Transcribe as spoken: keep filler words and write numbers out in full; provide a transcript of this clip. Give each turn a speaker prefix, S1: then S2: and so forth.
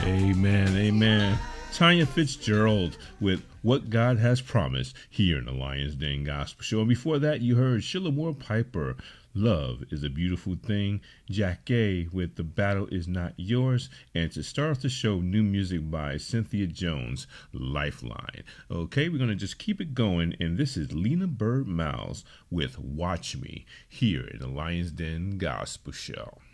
S1: Amen, amen. Tanya Fitzgerald with What God Has Promised here in the Lions Den Gospel Show. And before that, you heard Sheila Moore Piper, Love is a Beautiful Thing. Jack Gay with The Battle Is Not Yours. And to start off the show, new music by Cynthia Jones, Lifeline. Okay, we're going to just keep it going. And this is Lena Bird Miles with Watch Me here in the Lions Den Gospel Show.